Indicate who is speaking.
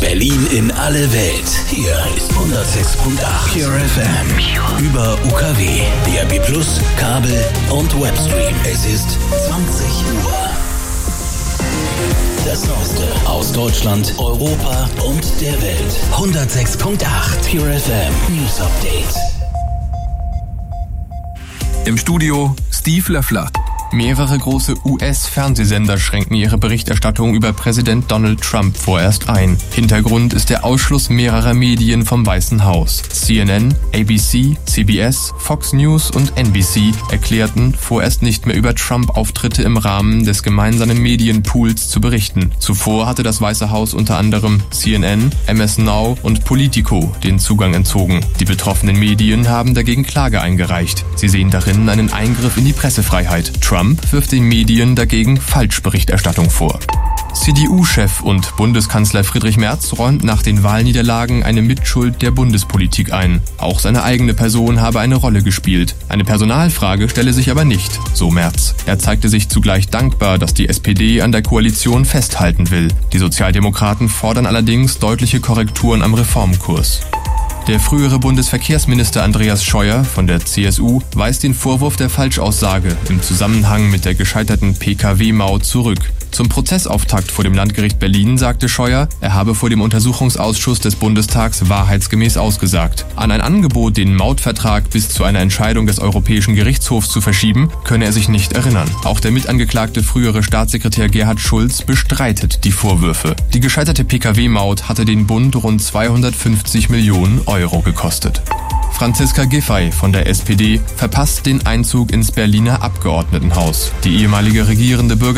Speaker 1: Berlin in alle Welt. Hier ist 106.8 Pure FM. Über UKW, DAB+, Kabel und Webstream. Es ist 20 Uhr. Das Neueste aus Deutschland, Europa und der Welt. 106.8 Pure FM News Update.
Speaker 2: Im Studio Steve Löffler. Mehrere große US-Fernsehsender schränken ihre Berichterstattung über Präsident Donald Trump vorerst ein. Hintergrund ist der Ausschluss mehrerer Medien vom Weißen Haus. CNN, ABC, CBS, Fox News und NBC erklärten, vorerst nicht mehr über Trump-Auftritte im Rahmen des gemeinsamen Medienpools zu berichten. Zuvor hatte das Weiße Haus unter anderem CNN, MS Now und Politico den Zugang entzogen. Die betroffenen Medien haben dagegen Klage eingereicht. Sie sehen darin einen Eingriff in die Pressefreiheit. Trump wirft den Medien dagegen Falschberichterstattung vor. CDU-Chef und Bundeskanzler Friedrich Merz räumt nach den Wahlniederlagen eine Mitschuld der Bundespolitik ein. Auch seine eigene Person habe eine Rolle gespielt. Eine Personalfrage stelle sich aber nicht, so Merz. Er zeigte sich zugleich dankbar, dass die SPD an der Koalition festhalten will. Die Sozialdemokraten fordern allerdings deutliche Korrekturen am Reformkurs. Der frühere Bundesverkehrsminister Andreas Scheuer von der CSU weist den Vorwurf der Falschaussage im Zusammenhang mit der gescheiterten Pkw-Maut zurück. Zum Prozessauftakt vor dem Landgericht Berlin sagte Scheuer, er habe vor dem Untersuchungsausschuss des Bundestags wahrheitsgemäß ausgesagt. An ein Angebot, den Mautvertrag bis zu einer Entscheidung des Europäischen Gerichtshofs zu verschieben, könne er sich nicht erinnern. Auch der mitangeklagte frühere Staatssekretär Gerhard Schulz bestreitet die Vorwürfe. Die gescheiterte Pkw-Maut hatte den Bund rund 250 Millionen Euro gekostet. Franziska Giffey von der SPD verpasst den Einzug ins Berliner Abgeordnetenhaus. Die ehemalige regierende